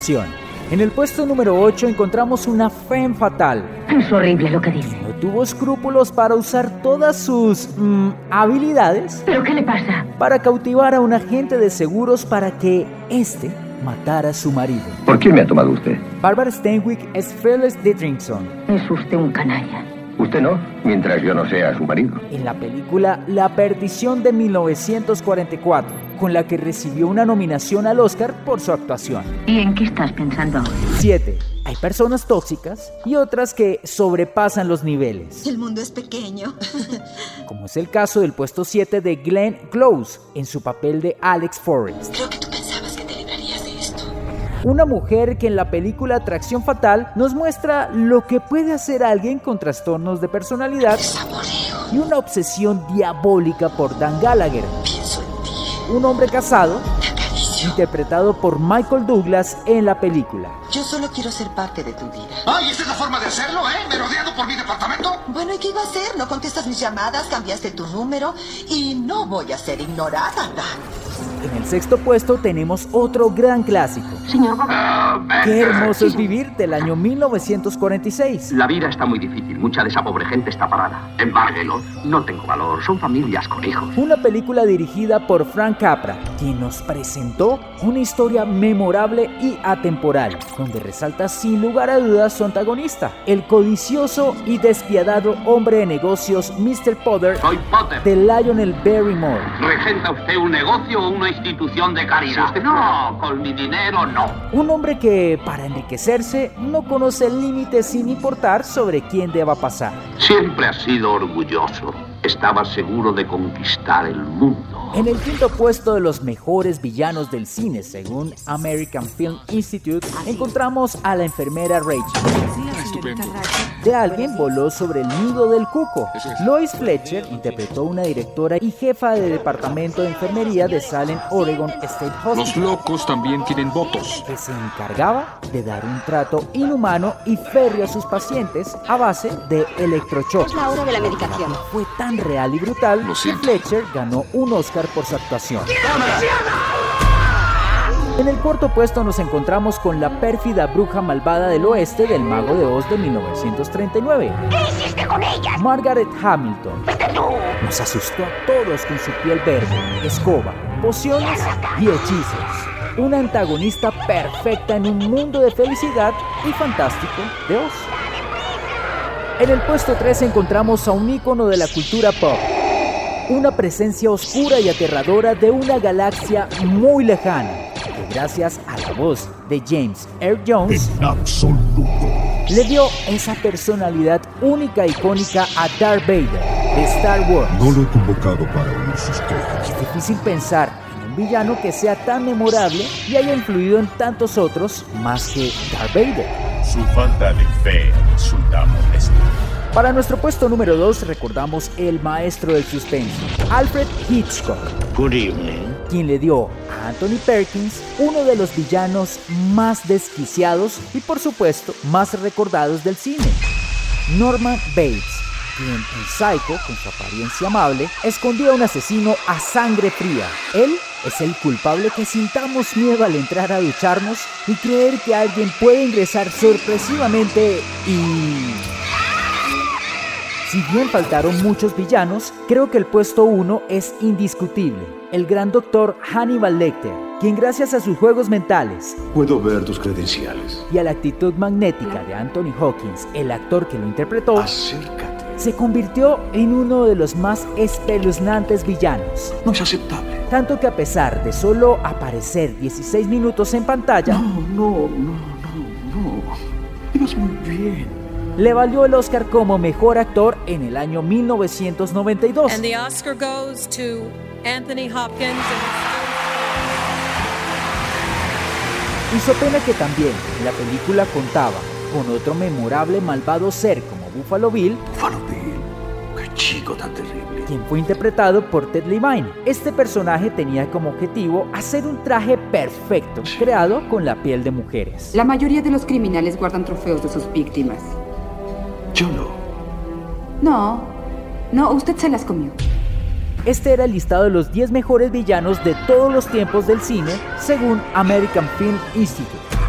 En el puesto número 8 encontramos una femme fatale. Es horrible lo que dice. No tuvo escrúpulos para usar todas sus habilidades. ¿Pero qué le pasa? Para cautivar a un agente de seguros para que éste matara a su marido. ¿Por quién me ha tomado usted? Barbara Stanwyck es Phyllis Dietrichson. Es usted un canalla. Usted no, mientras yo no sea su marido. En la película La Perdición de 1944, con la que recibió una nominación al Oscar por su actuación. ¿Y en qué estás pensando ahora? 7. Hay personas tóxicas y otras que sobrepasan los niveles. El mundo es pequeño. Como es el caso del puesto 7 de Glenn Close, en su papel de Alex Forrest. Creo que tú pensabas que te librarías de esto. Una mujer que en la película Atracción Fatal nos muestra lo que puede hacer alguien con trastornos de personalidad y una obsesión diabólica por Dan Gallagher, Pienso en ti. un hombre casado, Te acaricio. interpretado por Michael Douglas en la película. Yo solo quiero ser parte de tu vida. ¡Ay, esa es la forma de hacerlo, ¿Merodeando por mi departamento? Bueno, ¿y qué iba a hacer? No contestas mis llamadas, cambiaste tu número y no voy a ser ignorada, Dan. En el sexto puesto tenemos otro gran clásico. Señor Gobernador. Qué hermoso es vivir, del año 1946. La vida está muy difícil, mucha de esa pobre gente está parada. Embárguelo, no tengo valor, son familias con hijos. Una película dirigida por Frank Capra, quien nos presentó una historia memorable y atemporal, donde resalta sin lugar a dudas su antagonista, el codicioso y despiadado hombre de negocios Mr. Potter Soy Potter. de Lionel Barrymore. ¿Regenta usted un negocio o una institución de caridad? No, con mi dinero no. Un hombre que, para enriquecerse, no conoce límites sin importar sobre quién deba pasar. Siempre ha sido orgulloso. Estaba seguro de conquistar el mundo. En el quinto puesto de los mejores villanos del cine, según American Film Institute, encontramos a la enfermera Rachel. De alguien voló sobre el nido del cuco. Lois Fletcher interpretó una directora y jefa de departamento de enfermería de Salem, Oregon State Hospital. Los locos también tienen votos. Que se encargaba de dar un trato inhumano y férreo a sus pacientes a base de electrochoque. Es la hora de la medicación. Fue tan real y brutal Lo que siento. Fletcher ganó un Oscar por su actuación. En el cuarto puesto nos encontramos con la pérfida bruja malvada del oeste del Mago de Oz de 1939. ¿Qué hiciste con ella? Margaret Hamilton ¡Fuiste tú! nos asustó a todos con su piel verde, escoba, pociones y hechizos. Una antagonista perfecta en un mundo de felicidad y fantástico de Oz. En el puesto 3 encontramos a un ícono de la cultura pop. Una presencia oscura y aterradora de una galaxia muy lejana, que gracias a la voz de James Earl Jones, le dio esa personalidad única e icónica a Darth Vader de Star Wars. No lo he convocado para oír sus quejas. Es difícil pensar en un villano que sea tan memorable y haya influido en tantos otros más que Darth Vader. Su falta de fe resulta molesta. Para nuestro puesto número 2 recordamos el maestro del suspenso, Alfred Hitchcock, Good evening. quien le dio a Anthony Perkins uno de los villanos más desquiciados y por supuesto más recordados del cine, Norman Bates, quien en Psycho, con su apariencia amable, escondió a un asesino a sangre fría. Él es el culpable que sintamos miedo al entrar a ducharnos y creer que alguien puede ingresar sorpresivamente y... Si bien faltaron muchos villanos, creo que el puesto 1 es indiscutible. El gran doctor Hannibal Lecter, quien gracias a sus juegos mentales Puedo ver tus credenciales. y a la actitud magnética de Anthony Hopkins, el actor que lo interpretó, Acércate. se convirtió en uno de los más espeluznantes villanos. No es aceptable. Tanto que a pesar de solo aparecer 16 minutos en pantalla, No. Ibas muy bien. le valió el Oscar como mejor actor en el año 1992. And the Oscar goes to Anthony Hopkins. Hizo pena que también la película contaba con otro memorable malvado ser como Buffalo Bill, Buffalo Bill. Qué chico tan terrible. quien fue interpretado por Ted Levine. Este personaje tenía como objetivo hacer un traje perfecto, creado con la piel de mujeres. La mayoría de los criminales guardan trofeos de sus víctimas. Yo no. No, usted se las comió. Este era el listado de los 10 mejores villanos de todos los tiempos del cine, según American Film Institute.